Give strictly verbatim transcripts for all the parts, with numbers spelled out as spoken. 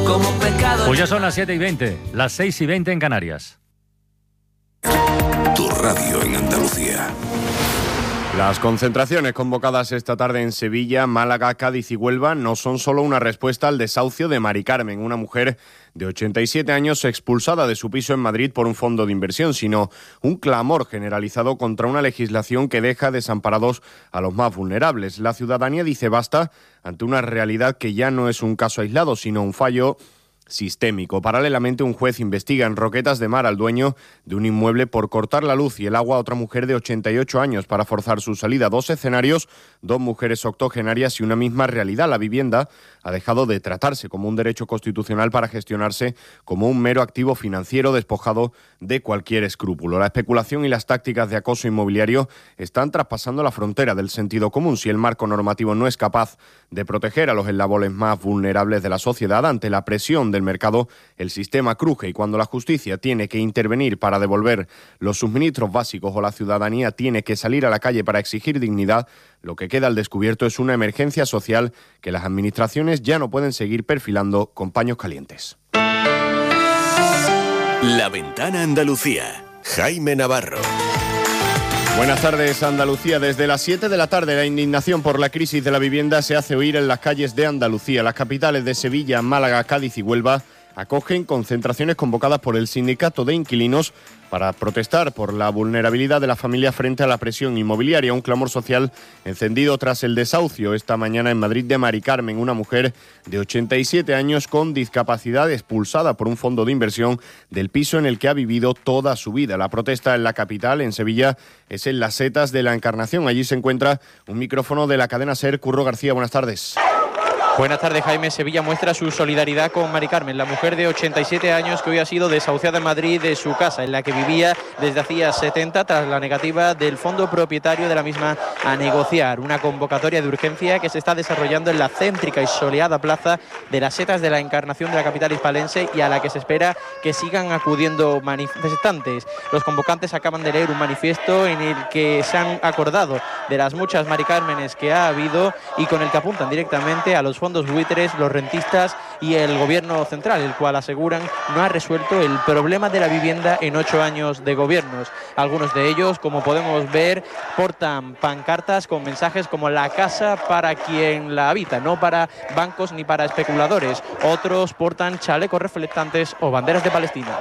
como un pecado. Pues ya son las siete y veinte, las seis y veinte en Canarias. Tu radio en Andalucía. Las concentraciones convocadas esta tarde en Sevilla, Málaga, Cádiz y Huelva no son solo una respuesta al desahucio de Mari Carmen, una mujer de ochenta y siete años expulsada de su piso en Madrid por un fondo de inversión, sino un clamor generalizado contra una legislación que deja desamparados a los más vulnerables. La ciudadanía dice basta ante una realidad que ya no es un caso aislado, sino un fallo sistémico. Paralelamente, un juez investiga en Roquetas de Mar al dueño de un inmueble por cortar la luz y el agua a otra mujer de ochenta y ocho años para forzar su salida. Dos escenarios, dos mujeres octogenarias y una misma realidad. La vivienda ha dejado de tratarse como un derecho constitucional para gestionarse como un mero activo financiero despojado de cualquier escrúpulo. La especulación y las tácticas de acoso inmobiliario están traspasando la frontera del sentido común. Si el marco normativo no es capaz de proteger a los eslabones más vulnerables de la sociedad ante la presión de del mercado, el sistema cruje, y cuando la justicia tiene que intervenir para devolver los suministros básicos o la ciudadanía tiene que salir a la calle para exigir dignidad, lo que queda al descubierto es una emergencia social que las administraciones ya no pueden seguir perfilando con paños calientes. La Ventana Andalucía. Jaime Navarro. Buenas tardes, Andalucía. Desde las siete de la tarde, la indignación por la crisis de la vivienda se hace oír en las calles de Andalucía. Las capitales de Sevilla, Málaga, Cádiz y Huelva acogen concentraciones convocadas por el Sindicato de Inquilinos para protestar por la vulnerabilidad de la familia frente a la presión inmobiliaria. Un clamor social encendido tras el desahucio esta mañana en Madrid de Mari Carmen, una mujer de ochenta y siete años con discapacidad expulsada por un fondo de inversión del piso en el que ha vivido toda su vida. La protesta en la capital, en Sevilla, es en las Setas de la Encarnación. Allí se encuentra un micrófono de la cadena SER. Curro García, buenas tardes. Buenas tardes, Jaime. Sevilla muestra su solidaridad con Mari Carmen, la mujer de ochenta y siete años que hoy ha sido desahuciada en Madrid de su casa, en la que vivía desde hacía setenta, tras la negativa del fondo propietario de la misma a negociar. Una convocatoria de urgencia que se está desarrollando en la céntrica y soleada plaza de las Setas de la Encarnación de la capital hispalense, y a la que se espera que sigan acudiendo manifestantes. Los convocantes acaban de leer un manifiesto en el que se han acordado de las muchas Mari Cármenes que ha habido y con el que apuntan directamente a los fondos fondos buitres, los rentistas y el gobierno central, el cual aseguran no ha resuelto el problema de la vivienda en ocho años de gobiernos. Algunos de ellos, como podemos ver, portan pancartas con mensajes como "la casa para quien la habita", no para bancos ni para especuladores. Otros portan chalecos reflectantes o banderas de Palestina.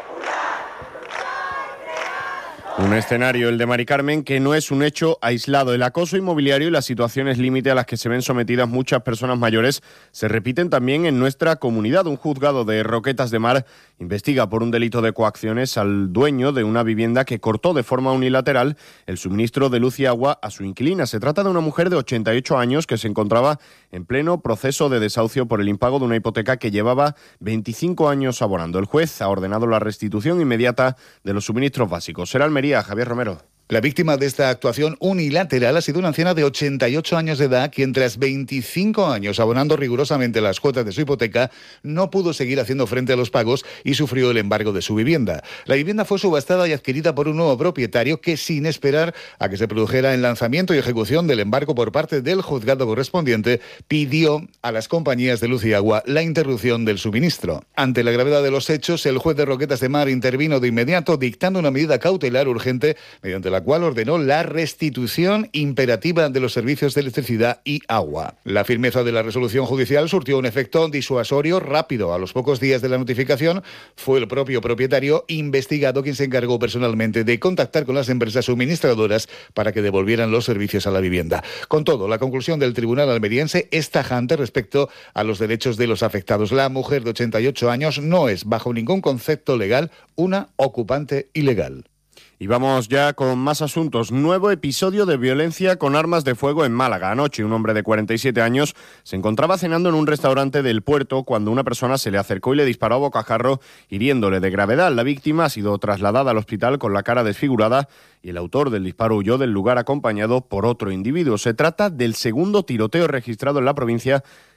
Un escenario, el de Mari Carmen, que no es un hecho aislado. El acoso inmobiliario y las situaciones límite a las que se ven sometidas muchas personas mayores se repiten también en nuestra comunidad. Un juzgado de Roquetas de Mar investiga por un delito de coacciones al dueño de una vivienda que cortó de forma unilateral el suministro de luz y agua a su inquilina. Se trata de una mujer de ochenta y ocho años que se encontraba en pleno proceso de desahucio por el impago de una hipoteca que llevaba veinticinco años abonando. El juez ha ordenado la restitución inmediata de los suministros básicos. Será Almería. Javier Romero. La víctima de esta actuación unilateral ha sido una anciana de ochenta y ocho años de edad, quien tras veinticinco años abonando rigurosamente las cuotas de su hipoteca, no pudo seguir haciendo frente a los pagos y sufrió el embargo de su vivienda. La vivienda fue subastada y adquirida por un nuevo propietario que, sin esperar a que se produjera el lanzamiento y ejecución del embargo por parte del juzgado correspondiente, pidió a las compañías de luz y agua la interrupción del suministro. Ante la gravedad de los hechos, el juez de Roquetas de Mar intervino de inmediato, dictando una medida cautelar urgente mediante la la cual ordenó la restitución imperativa de los servicios de electricidad y agua. La firmeza de la resolución judicial surtió un efecto disuasorio rápido. A los pocos días de la notificación, fue el propio propietario investigado quien se encargó personalmente de contactar con las empresas suministradoras para que devolvieran los servicios a la vivienda. Con todo, la conclusión del tribunal almeriense es tajante respecto a los derechos de los afectados. La mujer de ochenta y ocho años no es, bajo ningún concepto legal, una ocupante ilegal. Y vamos ya con más asuntos. Nuevo episodio de violencia con armas de fuego en Málaga. Anoche un hombre de cuarenta y siete años se encontraba cenando en un restaurante del puerto cuando una persona se le acercó y le disparó a bocajarro, hiriéndole de gravedad. La víctima ha sido trasladada al hospital con la cara desfigurada y el autor del disparo huyó del lugar acompañado por otro individuo. Se trata del segundo tiroteo registrado en la provincia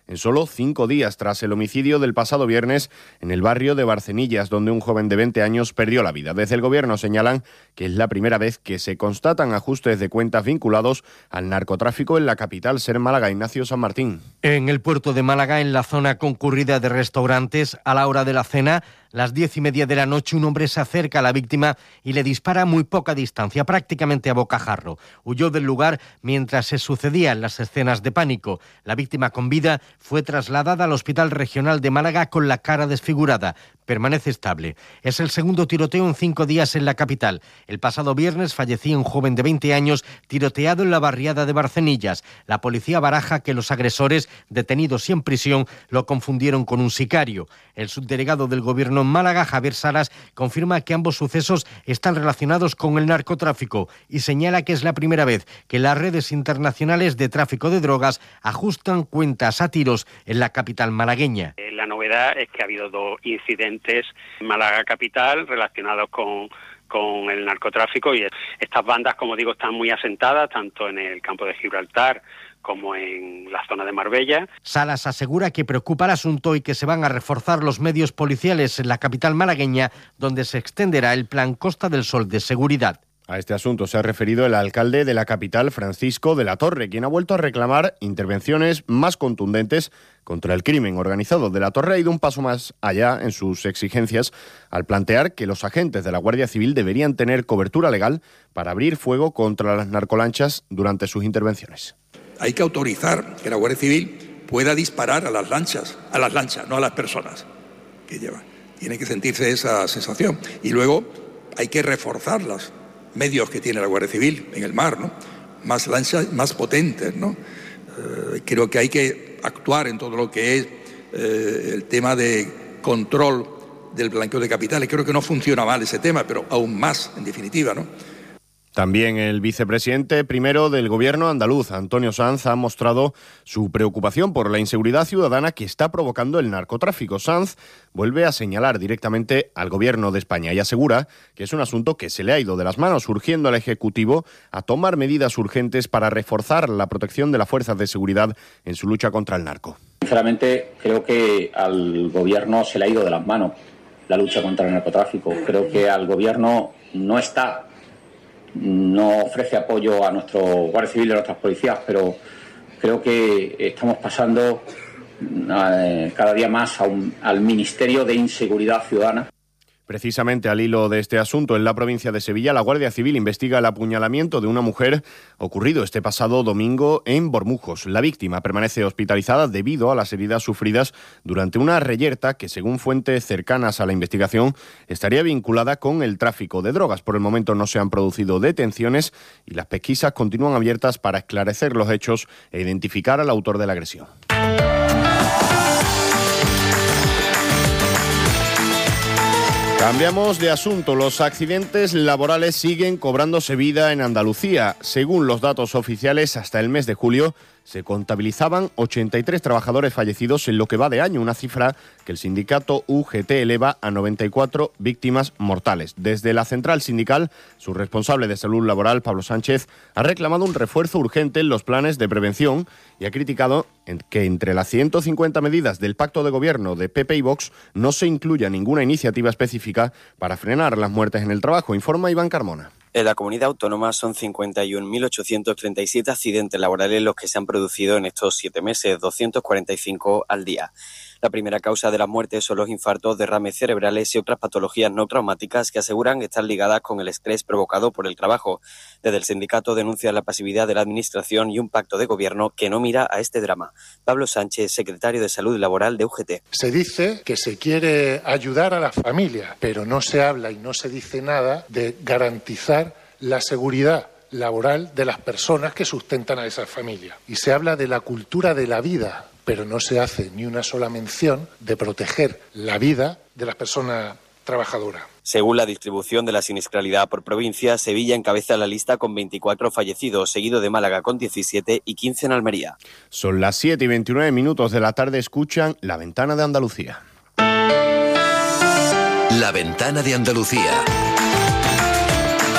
en solo cinco días tras el homicidio del pasado viernes en el barrio de Barcenillas, donde un joven de veinte años perdió la vida. Desde el Gobierno señalan que es la primera vez que se constatan ajustes de cuentas vinculados al narcotráfico en la capital, ser Málaga. Ignacio San Martín. En el puerto de Málaga, en la zona concurrida de restaurantes, a la hora de la cena, las diez y media de la noche, un hombre se acerca a la víctima y le dispara a muy poca distancia, prácticamente a bocajarro. Huyó del lugar mientras se sucedían las escenas de pánico. La víctima con vida fue trasladada al Hospital Regional de Málaga con la cara desfigurada. Permanece estable. Es el segundo tiroteo en cinco días en la capital. El pasado viernes fallecía un joven de veinte años tiroteado en la barriada de Barcenillas. La policía baraja que los agresores, detenidos y en prisión, lo confundieron con un sicario. El subdelegado del Gobierno en Málaga, Javier Salas, confirma que ambos sucesos están relacionados con el narcotráfico y señala que es la primera vez que las redes internacionales de tráfico de drogas ajustan cuentas a tiros en la capital malagueña. La novedad es que ha habido dos incidentes en Málaga capital relacionados con, con el narcotráfico y estas bandas, como digo, están muy asentadas tanto en el campo de Gibraltar como en la zona de Marbella. Salas asegura que preocupa el asunto y que se van a reforzar los medios policiales en la capital malagueña, donde se extenderá el Plan Costa del Sol de seguridad. A este asunto se ha referido el alcalde de la capital, Francisco de la Torre, quien ha vuelto a reclamar intervenciones más contundentes contra el crimen organizado. De la Torre ha ido un paso más allá en sus exigencias al plantear que los agentes de la Guardia Civil deberían tener cobertura legal para abrir fuego contra las narcolanchas durante sus intervenciones. Hay que autorizar que la Guardia Civil pueda disparar a las lanchas, a las lanchas, no a las personas que llevan. Tiene que sentirse esa sensación. Y luego hay que reforzarlas. Medios que tiene la Guardia Civil en el mar, ¿no? Más lanchas, más potentes, ¿no? Eh, creo que hay que actuar en todo lo que es eh, el tema de control del blanqueo de capitales. Creo que no funciona mal ese tema, pero aún más, en definitiva, ¿no? También el vicepresidente primero del Gobierno andaluz, Antonio Sanz, ha mostrado su preocupación por la inseguridad ciudadana que está provocando el narcotráfico. Sanz vuelve a señalar directamente al Gobierno de España y asegura que es un asunto que se le ha ido de las manos, urgiendo al Ejecutivo a tomar medidas urgentes para reforzar la protección de las fuerzas de seguridad en su lucha contra el narco. Sinceramente, creo que al Gobierno se le ha ido de las manos la lucha contra el narcotráfico. Creo que al Gobierno no está... no ofrece apoyo a nuestro Guardia Civil y a nuestras policías, pero creo que estamos pasando eh, cada día más a un, al Ministerio de Inseguridad Ciudadana. Precisamente al hilo de este asunto, en la provincia de Sevilla, la Guardia Civil investiga el apuñalamiento de una mujer ocurrido este pasado domingo en Bormujos. La víctima permanece hospitalizada debido a las heridas sufridas durante una reyerta que, según fuentes cercanas a la investigación, estaría vinculada con el tráfico de drogas. Por el momento no se han producido detenciones y las pesquisas continúan abiertas para esclarecer los hechos e identificar al autor de la agresión. Cambiamos de asunto. Los accidentes laborales siguen cobrándose vida en Andalucía. Según los datos oficiales, hasta el mes de julio se contabilizaban ochenta y tres trabajadores fallecidos en lo que va de año, una cifra que el sindicato U G T eleva a noventa y cuatro víctimas mortales. Desde la central sindical, su responsable de salud laboral, Pablo Sánchez, ha reclamado un refuerzo urgente en los planes de prevención y ha criticado que entre las ciento cincuenta medidas del pacto de gobierno de P P y Vox no se incluya ninguna iniciativa específica para frenar las muertes en el trabajo, informa Iván Carmona. En la comunidad autónoma son cincuenta y un mil ochocientos treinta y siete accidentes laborales los que se han producido en estos siete meses, doscientos cuarenta y cinco al día. La primera causa de las muertes son los infartos, derrames cerebrales y otras patologías no traumáticas que aseguran estar ligadas con el estrés provocado por el trabajo. Desde el sindicato denuncian la pasividad de la Administración y un pacto de gobierno que no mira a este drama. Pablo Sánchez, secretario de Salud Laboral de U G T. Se dice que se quiere ayudar a las familias, pero no se habla y no se dice nada de garantizar la seguridad laboral de las personas que sustentan a esas familias. Y se habla de la cultura de la vida, pero no se hace ni una sola mención de proteger la vida de las personas trabajadoras. Según la distribución de la siniestralidad por provincia, Sevilla encabeza la lista con veinticuatro fallecidos, seguido de Málaga con diecisiete y quince en Almería. Son las siete y veintinueve minutos de la tarde, escuchan La Ventana de Andalucía. La Ventana de Andalucía.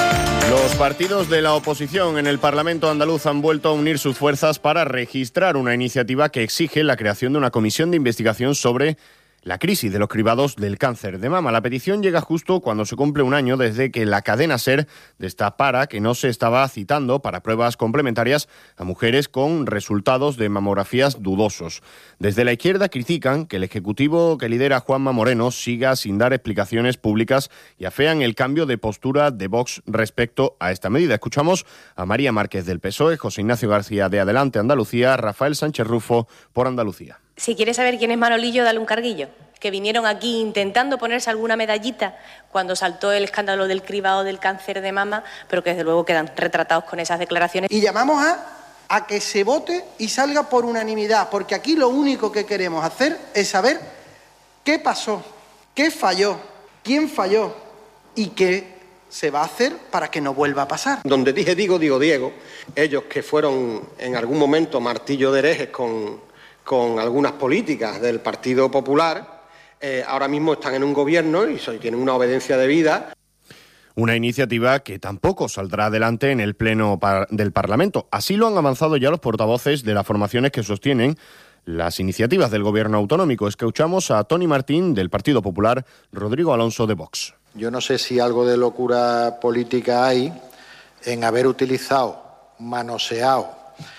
Los partidos de la oposición en el Parlamento andaluz han vuelto a unir sus fuerzas para registrar una iniciativa que exige la creación de una comisión de investigación sobre la crisis de los cribados del cáncer de mama. La petición llega justo cuando se cumple un año desde que la cadena SER destapara que no se estaba citando para pruebas complementarias a mujeres con resultados de mamografías dudosos. Desde la izquierda critican que el ejecutivo que lidera Juanma Moreno siga sin dar explicaciones públicas y afean el cambio de postura de Vox respecto a esta medida. Escuchamos a María Márquez del P S O E, José Ignacio García de Adelante Andalucía, Rafael Sánchez Rufo por Andalucía. Si quieres saber quién es Manolillo, dale un carguillo. Que vinieron aquí intentando ponerse alguna medallita cuando saltó el escándalo del cribado del cáncer de mama, pero que desde luego quedan retratados con esas declaraciones. Y llamamos a, a que se vote y salga por unanimidad, porque aquí lo único que queremos hacer es saber qué pasó, qué falló, quién falló y qué se va a hacer para que no vuelva a pasar. Donde dije digo, digo Diego, ellos que fueron en algún momento martillo de herejes con... con algunas políticas del Partido Popular, eh, ahora mismo están en un gobierno y tienen una obediencia debida. Una iniciativa que tampoco saldrá adelante en el Pleno par- del Parlamento. Así lo han avanzado ya los portavoces de las formaciones que sostienen las iniciativas del Gobierno autonómico. Escuchamos a Tony Martín del Partido Popular, Rodrigo Alonso de Vox. Yo no sé si algo de locura política hay en haber utilizado, manoseado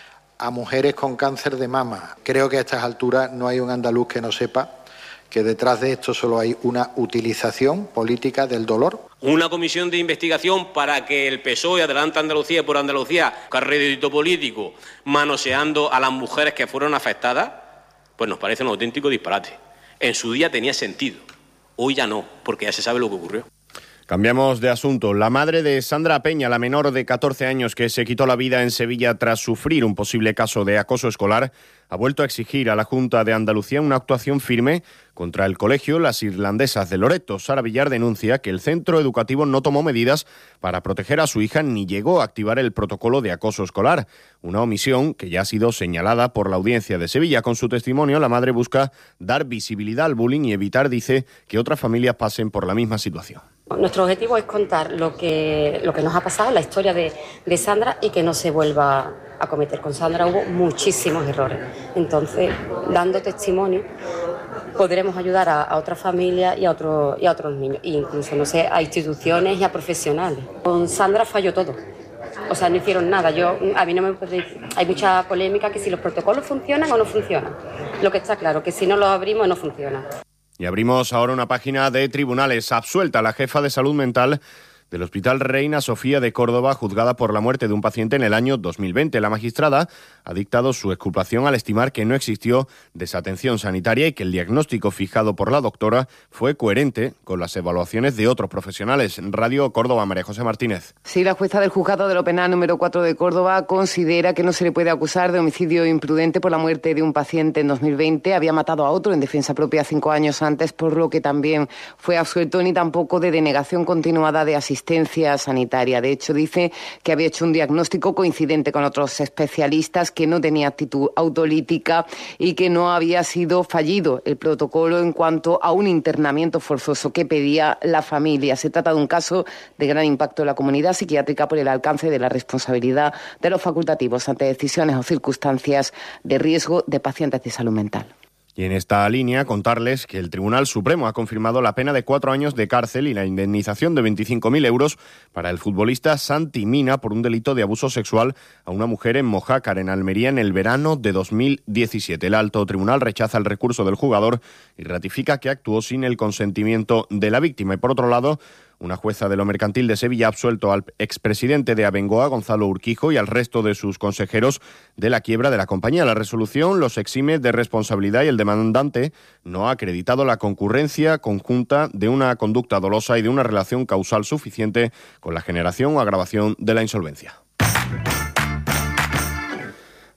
a mujeres con cáncer de mama. Creo que a estas alturas no hay un andaluz que no sepa que detrás de esto solo hay una utilización política del dolor. Una comisión de investigación para que el P S O E, Adelante Andalucía, por Andalucía, carrédito político, manoseando a las mujeres que fueron afectadas, pues nos parece un auténtico disparate. En su día tenía sentido, hoy ya no, porque ya se sabe lo que ocurrió. Cambiamos de asunto. La madre de Sandra Peña, la menor de catorce años que se quitó la vida en Sevilla tras sufrir un posible caso de acoso escolar, ha vuelto a exigir a la Junta de Andalucía una actuación firme contra el colegio Las Irlandesas de Loreto. Sara Villar denuncia que el centro educativo no tomó medidas para proteger a su hija ni llegó a activar el protocolo de acoso escolar, una omisión que ya ha sido señalada por la Audiencia de Sevilla. Con su testimonio, la madre busca dar visibilidad al bullying y evitar, dice, que otras familias pasen por la misma situación. Nuestro objetivo es contar lo que, lo que nos ha pasado, la historia de, de Sandra y que no se vuelva a cometer. Con Sandra hubo muchísimos errores. Entonces, dando testimonio, podremos ayudar a, a otras familias y a, otro, y a otros niños, e incluso, no sé, a instituciones y a profesionales. Con Sandra falló todo. O sea, no hicieron nada. Yo, a mí no me puede decir. Hay mucha polémica que si los protocolos funcionan o no funcionan. Lo que está claro, que si no los abrimos no funcionan. Y abrimos ahora una página de tribunales. Absuelta la jefa de salud mental del Hospital Reina Sofía de Córdoba, juzgada por la muerte de un paciente en el año dos mil veinte. La magistrada ha dictado su exculpación al estimar que no existió desatención sanitaria y que el diagnóstico fijado por la doctora fue coherente con las evaluaciones de otros profesionales. Radio Córdoba, María José Martínez. Sí, la jueza del juzgado de lo penal número cuatro de Córdoba considera que no se le puede acusar de homicidio imprudente por la muerte de un paciente en dos mil veinte. Había matado a otro en defensa propia cinco años antes, por lo que también fue absuelto, ni tampoco de denegación continuada de asistencia sanitaria. De hecho, dice que había hecho un diagnóstico coincidente con otros especialistas, que no tenía actitud autolítica y que no había sido fallido el protocolo en cuanto a un internamiento forzoso que pedía la familia. Se trata de un caso de gran impacto en la comunidad psiquiátrica por el alcance de la responsabilidad de los facultativos ante decisiones o circunstancias de riesgo de pacientes de salud mental. Y en esta línea, contarles que el Tribunal Supremo ha confirmado la pena de cuatro años de cárcel y la indemnización de veinticinco mil euros para el futbolista Santi Mina por un delito de abuso sexual a una mujer en Mojácar, en Almería, en el verano de dos mil diecisiete. El alto tribunal rechaza el recurso del jugador y ratifica que actuó sin el consentimiento de la víctima. Y por otro lado, una jueza de lo mercantil de Sevilla ha absuelto al expresidente de Abengoa, Gonzalo Urquijo, y al resto de sus consejeros de la quiebra de la compañía. La resolución los exime de responsabilidad y el demandante no ha acreditado la concurrencia conjunta de una conducta dolosa y de una relación causal suficiente con la generación o agravación de la insolvencia.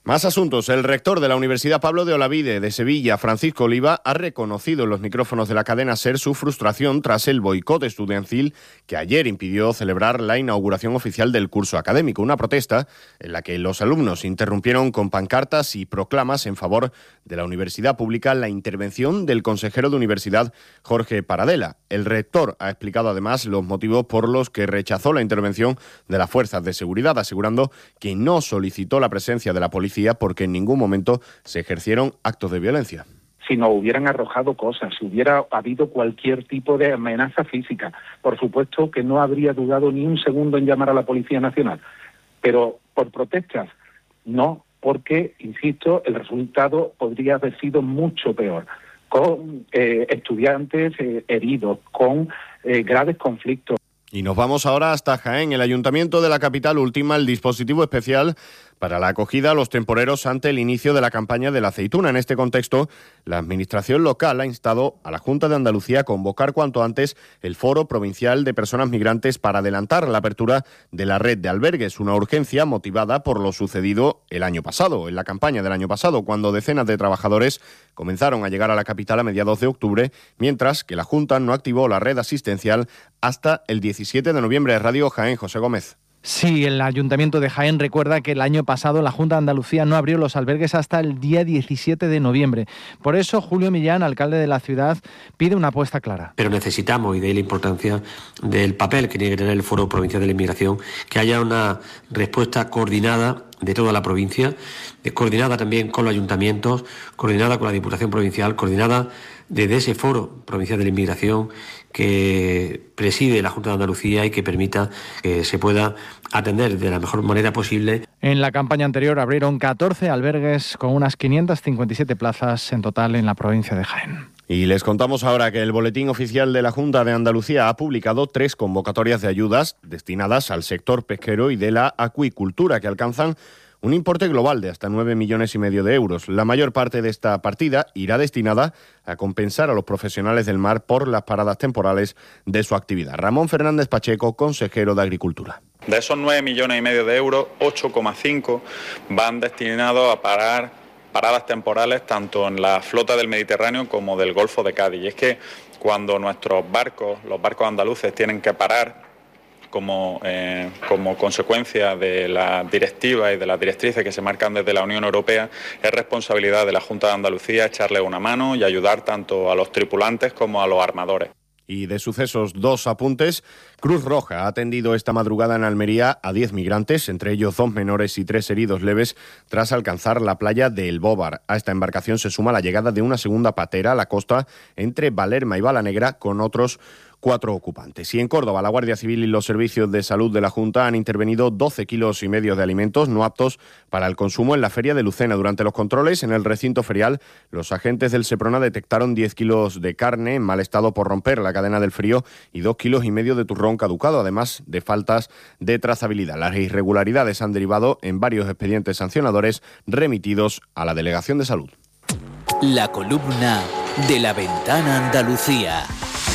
Más asuntos. El rector de la Universidad Pablo de Olavide de Sevilla, Francisco Oliva, ha reconocido en los micrófonos de la cadena SER su frustración tras el boicot estudiantil que ayer impidió celebrar la inauguración oficial del curso académico. Una protesta en la que los alumnos interrumpieron con pancartas y proclamas en favor de la universidad pública la intervención del consejero de universidad, Jorge Paradela. El rector ha explicado además los motivos por los que rechazó la intervención de las fuerzas de seguridad, asegurando que no solicitó la presencia de la policía porque en ningún momento se ejercieron actos de violencia. Si nos hubieran arrojado cosas, si hubiera habido cualquier tipo de amenaza física, por supuesto que no habría dudado ni un segundo en llamar a la Policía Nacional. Pero por protestas, no, porque, insisto, el resultado podría haber sido mucho peor, con eh, estudiantes eh, heridos, con eh, graves conflictos. Y nos vamos ahora hasta Jaén. El Ayuntamiento de la capital ultima el dispositivo especial para la acogida a los temporeros ante el inicio de la campaña de la aceituna. En este contexto, la Administración local ha instado a la Junta de Andalucía a convocar cuanto antes el Foro Provincial de Personas Migrantes para adelantar la apertura de la red de albergues, una urgencia motivada por lo sucedido el año pasado, en la campaña del año pasado, cuando decenas de trabajadores comenzaron a llegar a la capital a mediados de octubre, mientras que la Junta no activó la red asistencial hasta el diecisiete de noviembre. Radio Jaén, José Gómez. Sí, el Ayuntamiento de Jaén recuerda que el año pasado la Junta de Andalucía no abrió los albergues hasta el día diecisiete de noviembre. Por eso, Julio Millán, alcalde de la ciudad, pide una apuesta clara. Pero necesitamos, y de ahí la importancia del papel que tiene que tener el Foro Provincial de la Inmigración, que haya una respuesta coordinada de toda la provincia, coordinada también con los ayuntamientos, coordinada con la Diputación Provincial, coordinada desde ese Foro Provincial de la Inmigración que preside la Junta de Andalucía y que permita que se pueda atender de la mejor manera posible. En la campaña anterior abrieron catorce albergues con unas quinientas cincuenta y siete plazas en total en la provincia de Jaén. Y les contamos ahora que el Boletín Oficial de la Junta de Andalucía ha publicado tres convocatorias de ayudas destinadas al sector pesquero y de la acuicultura que alcanzan un importe global de hasta nueve millones y medio de euros. La mayor parte de esta partida irá destinada a compensar a los profesionales del mar por las paradas temporales de su actividad. Ramón Fernández Pacheco, consejero de Agricultura. De esos nueve millones y medio de euros, ocho coma cinco van destinados a parar paradas temporales tanto en la flota del Mediterráneo como del Golfo de Cádiz. Y es que cuando nuestros barcos, los barcos andaluces, tienen que parar Como, eh, como consecuencia de las directivas y de las directrices que se marcan desde la Unión Europea, es responsabilidad de la Junta de Andalucía echarle una mano y ayudar tanto a los tripulantes como a los armadores. Y de sucesos, dos apuntes. Cruz Roja ha atendido esta madrugada en Almería a diez migrantes, entre ellos dos menores y tres heridos leves, tras alcanzar la playa de El Bóvar. A esta embarcación se suma la llegada de una segunda patera a la costa entre Valerma y Balanegra con otros cuatro ocupantes. Y en Córdoba, la Guardia Civil y los servicios de salud de la Junta han intervenido doce kilos y medio de alimentos no aptos para el consumo en la feria de Lucena. Durante los controles en el recinto ferial, los agentes del Seprona detectaron diez kilos de carne en mal estado por romper la cadena del frío y dos kilos y medio de turrón caducado, además de faltas de trazabilidad. Las irregularidades han derivado en varios expedientes sancionadores remitidos a la Delegación de Salud. La columna de La Ventana Andalucía.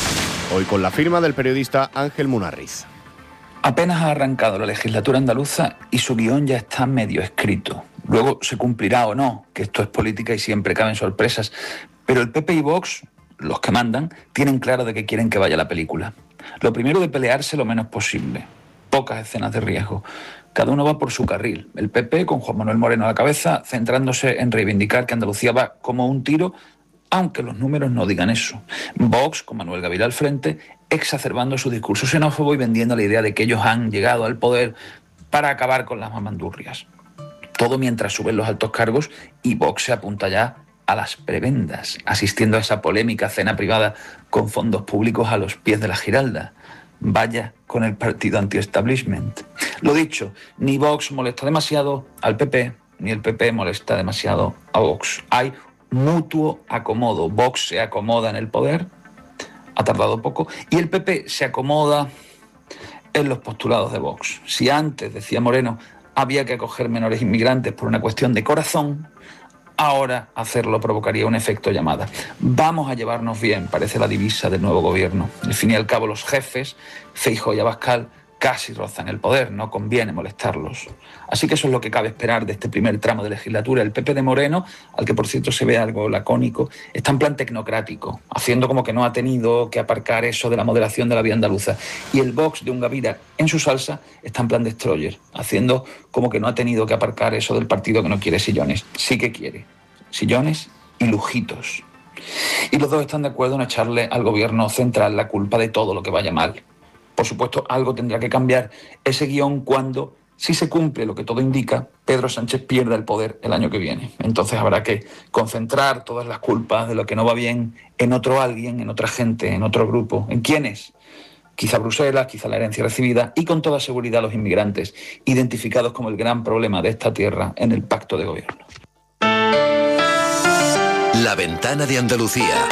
Hoy con la firma del periodista Ángel Munarriz. Apenas ha arrancado la legislatura andaluza y su guión ya está medio escrito. Luego se cumplirá o no, que esto es política y siempre caben sorpresas. Pero el P P y Vox, los que mandan, tienen claro de qué quieren que vaya la película. Lo primero, de pelearse lo menos posible. Pocas escenas de riesgo. Cada uno va por su carril. El P P, con Juan Manuel Moreno a la cabeza, centrándose en reivindicar que Andalucía va como un tiro, aunque los números no digan eso. Vox, con Manuel Gavilán al frente, exacerbando su discurso xenófobo y vendiendo la idea de que ellos han llegado al poder para acabar con las mamandurrias. Todo mientras suben los altos cargos y Vox se apunta ya a las prebendas, asistiendo a esa polémica cena privada con fondos públicos a los pies de la Giralda. Vaya con el partido anti-establishment. Lo dicho, ni Vox molesta demasiado al P P, ni el P P molesta demasiado a Vox. Hay mutuo acomodo. Vox se acomoda en el poder, ha tardado poco, y el P P se acomoda en los postulados de Vox. Si antes, decía Moreno, había que acoger menores inmigrantes por una cuestión de corazón, ahora hacerlo provocaría un efecto llamada. Vamos a llevarnos bien, parece la divisa del nuevo gobierno. Al fin y al cabo, los jefes, Feijóo y Abascal, casi rozan el poder, no conviene molestarlos. Así que eso es lo que cabe esperar de este primer tramo de legislatura. El P P de Moreno, al que por cierto se ve algo lacónico, está en plan tecnocrático, haciendo como que no ha tenido que aparcar eso de la moderación de la vía andaluza. Y el Vox de Ungavira, en su salsa, está en plan destroyer, haciendo como que no ha tenido que aparcar eso del partido que no quiere sillones. Sí que quiere sillones y lujitos. Y los dos están de acuerdo en echarle al gobierno central la culpa de todo lo que vaya mal. Por supuesto, algo tendrá que cambiar ese guión cuando, si se cumple lo que todo indica, Pedro Sánchez pierda el poder el año que viene. Entonces habrá que concentrar todas las culpas de lo que no va bien en otro alguien, en otra gente, en otro grupo. ¿En quiénes? Quizá Bruselas, quizá la herencia recibida y con toda seguridad los inmigrantes, identificados como el gran problema de esta tierra en el pacto de gobierno. La Ventana de Andalucía.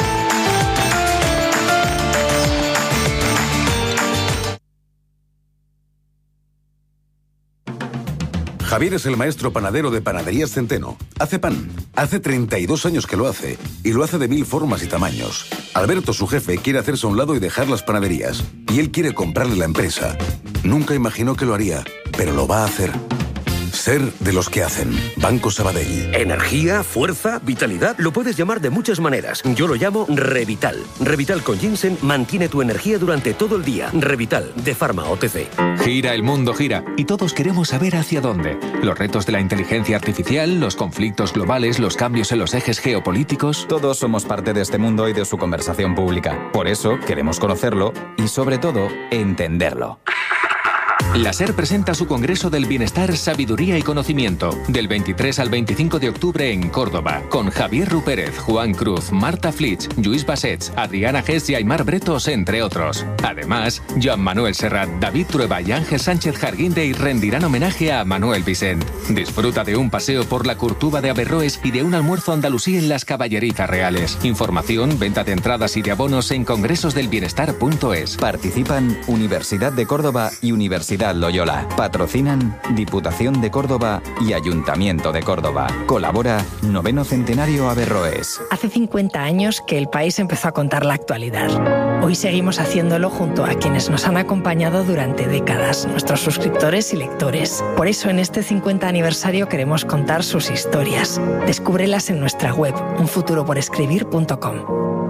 Javier es el maestro panadero de Panaderías Centeno. Hace pan. Hace treinta y dos años que lo hace. Y lo hace de mil formas y tamaños. Alberto, su jefe, quiere hacerse a un lado y dejar las panaderías. Y él quiere comprarle la empresa. Nunca imaginó que lo haría, pero lo va a hacer. Ser de los que hacen. Banco Sabadell. Energía, fuerza, vitalidad. Lo puedes llamar de muchas maneras. Yo lo llamo Revital. Revital con ginseng mantiene tu energía durante todo el día. Revital, de Pharma O T C. Gira, el mundo gira. Y todos queremos saber hacia dónde. Los retos de la inteligencia artificial, los conflictos globales, los cambios en los ejes geopolíticos. Todos somos parte de este mundo y de su conversación pública. Por eso queremos conocerlo y, sobre todo, entenderlo. La SER presenta su Congreso del Bienestar, Sabiduría y Conocimiento, del veintitrés al veinticinco de octubre en Córdoba, con Javier Rupérez, Juan Cruz, Marta Flitsch, Lluís Bassets, Adriana Gess y Aymar Bretos, entre otros. Además, Joan Manuel Serrat, David Trueba y Ángel Sánchez Jarguindey rendirán homenaje a Manuel Vicent. Disfruta de un paseo por la Curtuba de Averroes y de un almuerzo andalusí en las Caballerizas Reales. Información, venta de entradas y de abonos en congresosdelbienestar punto es. Participan Universidad de Córdoba y Universidad Loyola. Patrocinan Diputación de Córdoba y Ayuntamiento de Córdoba. Colabora Noveno Centenario Averroes. Hace cincuenta años que el país empezó a contar la actualidad. Hoy seguimos haciéndolo junto a quienes nos han acompañado durante décadas, nuestros suscriptores y lectores. Por eso en este cincuenta aniversario queremos contar sus historias. Descúbrelas en nuestra web, un futuro por escribir punto com.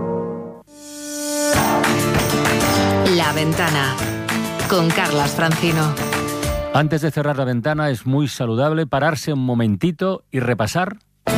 La Ventana, con Carlas Francino. Antes de cerrar la ventana es muy saludable pararse un momentito y repasar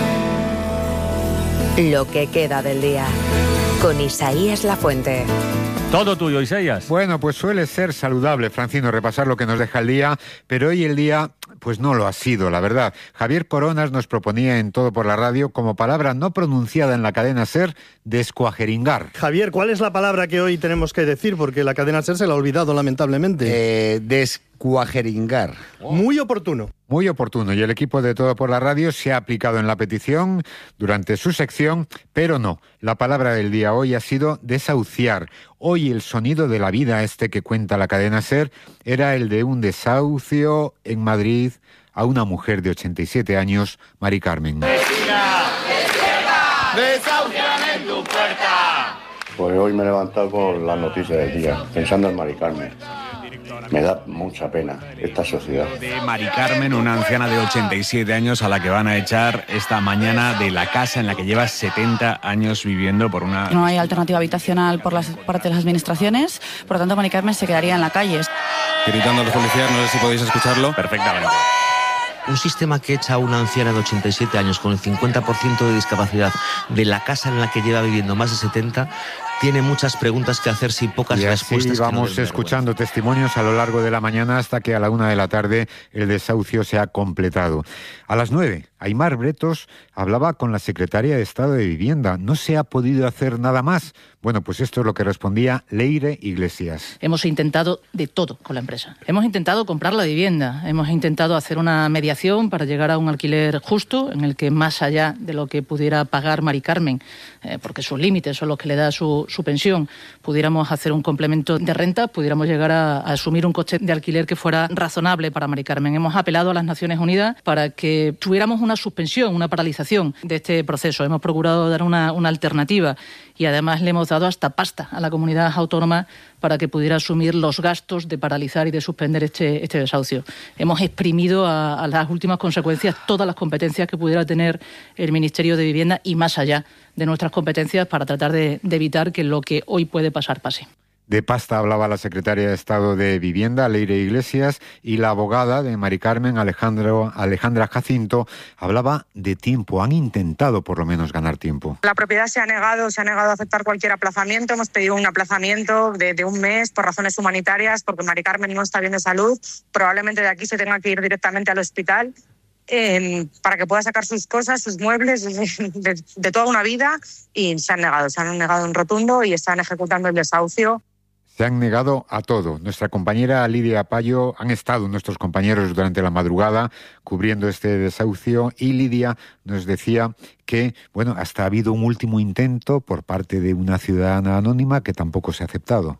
lo que queda del día, con Isaías Lafuente. Todo tuyo, Isaías. Bueno, pues suele ser saludable, Francino, repasar lo que nos deja el día, pero hoy el día pues no lo ha sido, la verdad. Javier Coronas nos proponía en Todo por la Radio, como palabra no pronunciada en la cadena SER, descuajeringar. Javier, ¿cuál es la palabra que hoy tenemos que decir? Porque la cadena SER se la ha olvidado, lamentablemente. Eh, descuajeringar. Oh. Muy oportuno. Muy oportuno, y el equipo de Todo por la Radio se ha aplicado en la petición durante su sección, pero no. La palabra del día hoy ha sido desahuciar. Hoy el sonido de la vida, este que cuenta la cadena SER, era el de un desahucio en Madrid a una mujer de ochenta y siete años, Mari Carmen. ¡Vecina! ¡Desahucian en tu puerta! Pues hoy me he levantado con las noticias del día, pensando en Mari Carmen. Me da mucha pena esta sociedad. De Mari Carmen, una anciana de ochenta y siete años a la que van a echar esta mañana de la casa en la que lleva setenta años viviendo por una... No hay alternativa habitacional por las parte de las administraciones, por lo tanto Mari Carmen se quedaría en la calle. Gritando a los policías, no sé si podéis escucharlo. Perfectamente. Un sistema que echa a una anciana de ochenta y siete años con el cincuenta por ciento de discapacidad de la casa en la que lleva viviendo más de setenta, tiene muchas preguntas que hacerse y pocas y así respuestas. Vamos no escuchando testimonios a lo largo de la mañana hasta que a la una de la tarde el desahucio se ha completado. A las nueve, Aymar Bretos hablaba con la secretaria de Estado de Vivienda. ¿No se ha podido hacer nada más? Bueno, pues esto es lo que respondía Leire Iglesias. Hemos intentado de todo con la empresa. Hemos intentado comprar la vivienda, hemos intentado hacer una mediación para llegar a un alquiler justo en el que, más allá de lo que pudiera pagar Mari Carmen, eh, porque sus límites son los que le da su, su pensión, pudiéramos hacer un complemento de renta, pudiéramos llegar a, a asumir un coste de alquiler que fuera razonable para Mari Carmen. Hemos apelado a las Naciones Unidas para que tuviéramos una suspensión, una paralización de este proceso. Hemos procurado dar una, una alternativa y además le hemos dado hasta pasta a la comunidad autónoma para que pudiera asumir los gastos de paralizar y de suspender este, este desahucio. Hemos exprimido a, a las últimas consecuencias todas las competencias que pudiera tener el Ministerio de Vivienda y más allá de nuestras competencias para tratar de, de evitar que lo que hoy puede pasar pase. De pasta hablaba la secretaria de Estado de Vivienda, Leire Iglesias, y la abogada de Mari Carmen, Alejandro, Alejandra Jacinto, hablaba de tiempo. Han intentado por lo menos ganar tiempo. La propiedad se ha negado, se ha negado a aceptar cualquier aplazamiento. Hemos pedido un aplazamiento de, de un mes por razones humanitarias, porque Mari Carmen no está bien de salud. Probablemente de aquí se tenga que ir directamente al hospital. Eh, para que pueda sacar sus cosas, sus muebles, de, de, de toda una vida, y se han negado, se han negado en rotundo y están ejecutando el desahucio. Se han negado a todo. Nuestra compañera Lidia Payo, han estado nuestros compañeros durante la madrugada cubriendo este desahucio, y Lidia nos decía que, bueno, hasta ha habido un último intento por parte de una ciudadana anónima que tampoco se ha aceptado.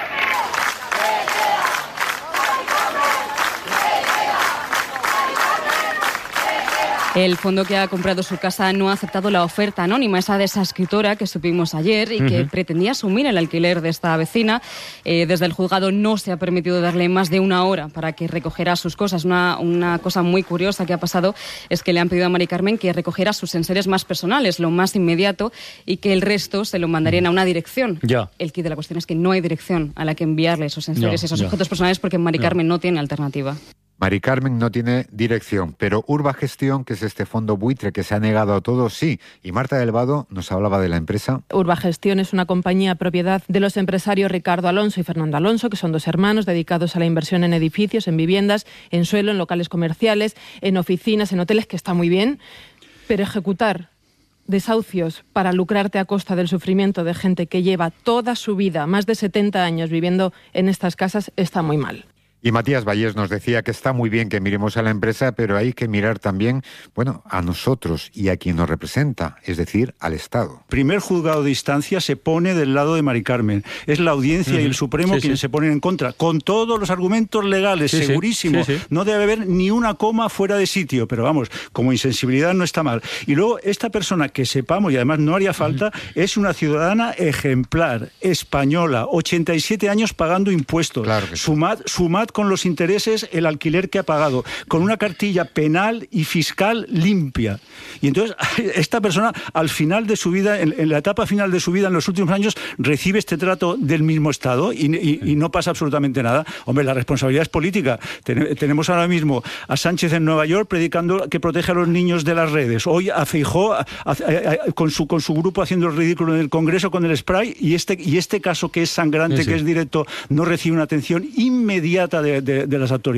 El fondo que ha comprado su casa no ha aceptado la oferta anónima, esa de esa escritora que supimos ayer y que uh-huh. pretendía asumir el alquiler de esta vecina. Eh, desde el juzgado no se ha permitido darle más de una hora para que recogiera sus cosas. Una, una cosa muy curiosa que ha pasado es que le han pedido a Mari Carmen que recogiera sus enseres más personales, lo más inmediato, y que el resto se lo mandarían a una dirección. Ya. El quid de la cuestión es que no hay dirección a la que enviarle esos enseres, ya, esos ya. objetos personales, porque Mari Ya. Carmen no tiene alternativa. Mari Carmen no tiene dirección, pero Urba Gestión, que es este fondo buitre que se ha negado a todo, sí. Y Marta del Vado nos hablaba de la empresa. Urba Gestión es una compañía propiedad de los empresarios Ricardo Alonso y Fernando Alonso, que son dos hermanos dedicados a la inversión en edificios, en viviendas, en suelo, en locales comerciales, en oficinas, en hoteles, que está muy bien, pero ejecutar desahucios para lucrarte a costa del sufrimiento de gente que lleva toda su vida, más de setenta años viviendo en estas casas, está muy mal. Y Matías Vallés nos decía que está muy bien que miremos a la empresa, pero hay que mirar también, bueno, a nosotros y a quien nos representa, es decir, al Estado. Primer juzgado de instancia se pone del lado de Mari Carmen. Es la Audiencia uh-huh. y el Supremo sí, quienes sí. se ponen en contra, con todos los argumentos legales, sí, segurísimo. Sí, sí. No debe haber ni una coma fuera de sitio, pero vamos, como insensibilidad no está mal. Y luego, esta persona que sepamos, y además no haría falta, uh-huh. es una ciudadana ejemplar, española, ochenta y siete años pagando impuestos. Claro que sí. Sumad, sumad con los intereses el alquiler que ha pagado, con una cartilla penal y fiscal limpia. Y entonces esta persona al final de su vida, en, en la etapa final de su vida, en los últimos años, recibe este trato del mismo Estado y, y, y no pasa absolutamente nada. Hombre, la responsabilidad es política. Ten, tenemos ahora mismo a Sánchez en Nueva York predicando que protege a los niños de las redes. Hoy a Feijóo a, a, a, con, su, con su grupo haciendo el ridículo en el Congreso con el spray, y este, y este caso que es sangrante, sí, sí. que es directo, no recibe una atención inmediata de, de, de las autoridades.